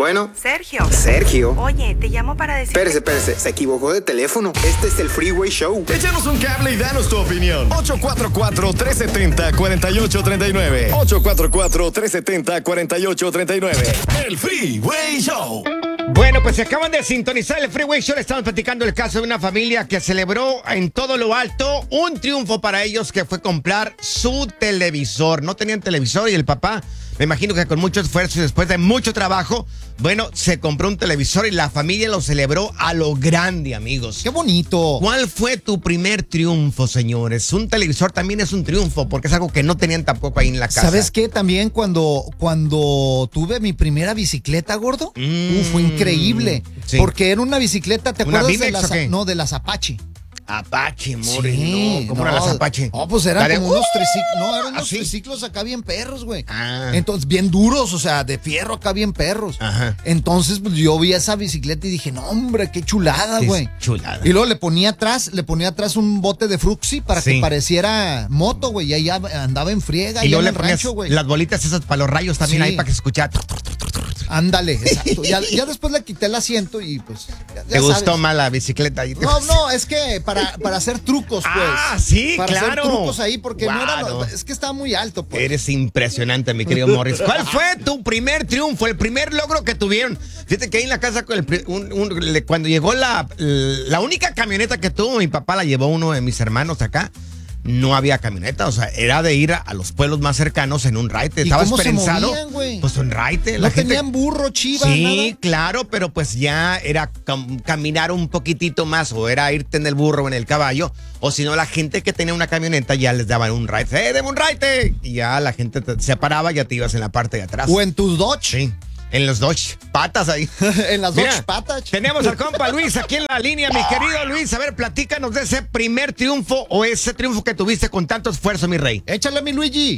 Bueno. Sergio. Sergio. Oye, te llamo para decir... Espérese. Se equivocó de teléfono. Este es el Freeway Show. Échanos un cable y danos tu opinión. 844-370-4839. 844-370-4839. El Freeway Show. Bueno, pues se acaban de sintonizar el Freeway Show. Le estamos platicando el caso de una familia que celebró en todo lo alto un triunfo para ellos, que fue comprar su televisor. No tenían televisor y el papá, me imagino que con mucho esfuerzo y después de mucho trabajo, bueno, se compró un televisor y la familia lo celebró a lo grande, amigos. ¡Qué bonito! ¿Cuál fue tu primer triunfo, señores? Un televisor también es un triunfo porque es algo que no tenían tampoco ahí en la casa. ¿Sabes qué? También cuando tuve mi primera bicicleta, gordo, fue increíble. Sí. Porque era una bicicleta, ¿te acuerdas de las? No, de las Apache. Apache, Morris, sí, no. ¿Cómo eran las Apache? No, pues eran como unos triciclos. No, eran unos triciclos acá bien perros, güey. Entonces, bien duros, o sea, de fierro acá bien perros. Ajá. Entonces, pues yo vi esa bicicleta y dije, no, hombre, qué chulada, güey. Chulada. Y luego le ponía atrás un bote de Fruxy para que pareciera moto, güey. Y ahí andaba en friega. Y luego le ponías las bolitas esas para los rayos también ahí para que se escuchara. Ándale, exacto. Ya después le quité el asiento y pues. Ya ¿Te gustó más la bicicleta? No, es que para hacer trucos, pues. Sí, para claro. Hacer trucos ahí, porque no era. Es que estaba muy alto, pues. Eres impresionante, mi querido Morris. ¿Cuál fue tu primer triunfo, el primer logro que tuvieron? Fíjate que ahí en la casa, cuando llegó la única camioneta que tuvo, mi papá la llevó uno de mis hermanos acá. No había camioneta, o sea, era de ir a los pueblos más cercanos en un raite. ¿Estabas pensado? Se movían, güey? Pues un raite. No tenían burro, chiva, sí, nada. claro, pero pues ya era caminar un poquitito más, o era irte en el burro o en el caballo, o si no, la gente que tenía una camioneta ya les daban un raite. ¡Deme un raite! Y ya la gente se paraba y ya te ibas en la parte de atrás. O en tus Dodge. Sí. En los Dodge patas ahí. En las Dodge patas. Tenemos al compa Luis aquí en la línea, mi querido Luis. A ver, platícanos de ese primer triunfo o ese triunfo que tuviste con tanto esfuerzo, mi rey. Échale, mi Luigi.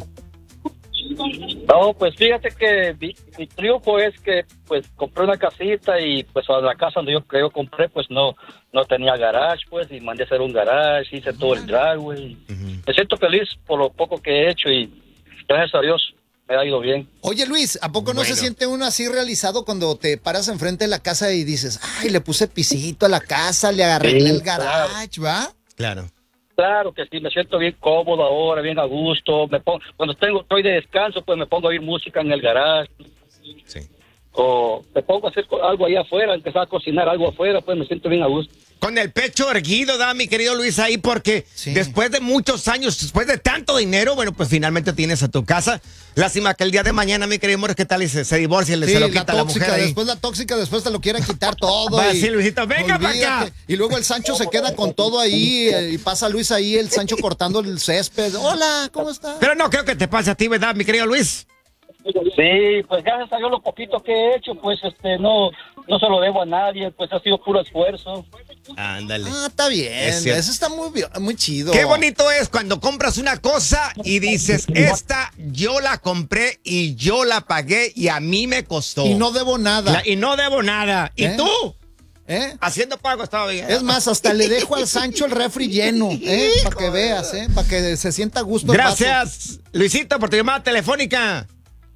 No, pues fíjate que mi triunfo es que pues compré una casita y pues a la casa donde yo compré pues no tenía garage, pues, y mandé a hacer un garage, hice todo el driveway. Me siento feliz por lo poco que he hecho y gracias a Dios me ha ido bien. Oye, Luis, ¿a poco no se siente uno así realizado cuando te paras enfrente de la casa y dices, ay, le puse pisito a la casa, le arreglé el garage, ¿va? Claro. Claro que sí, me siento bien cómodo ahora, bien a gusto. Cuando estoy de descanso, pues me pongo a oír música en el garage. Sí. O me pongo a hacer algo ahí afuera, empezar a cocinar algo afuera, pues me siento bien a gusto. Con el pecho erguido, mi querido Luis, ahí, porque después de muchos años, después de tanto dinero, bueno, pues finalmente tienes a tu casa. Lástima que el día de mañana, mi querido amor, ¿qué tal? Y se divorcia y se lo quita la mujer ahí. Después la tóxica, después te lo quieren quitar todo. Sí, Luisito, venga para acá. Y luego el Sancho se queda con todo ahí y pasa Luis ahí, el Sancho cortando el césped. Hola, ¿cómo estás? Pero no creo que te pase a ti, ¿verdad, mi querido Luis? Sí, pues gracias a Dios lo poquito que he hecho, pues no se lo debo a nadie, pues ha sido puro esfuerzo. Ándale. Está bien, eso está muy chido. Qué bonito es cuando compras una cosa y dices, esta yo la compré y yo la pagué y a mí me costó. Y no debo nada. Y ¿Y tú? Haciendo pagos todavía. Es más, hasta le dejo al Sancho el refri lleno, para que veas, para que se sienta a gusto. Gracias, Luisito, por tu llamada telefónica.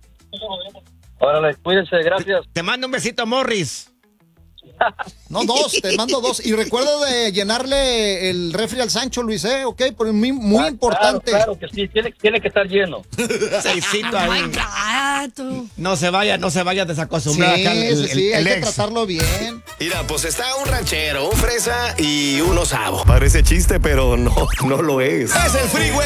Órale, cuídense, gracias. Te mando un besito, Morris. No, te mando 2. Y recuerda de llenarle el refri al Sancho, Luis, ¿ok? Porque muy importante. Claro que sí, tiene que estar lleno. Seisito ahí. No se vaya a desacostumbrar acá hay que tratarlo bien. Mira, pues está un ranchero, un fresa y un osavo. Parece chiste, pero no lo es. Es el Freeway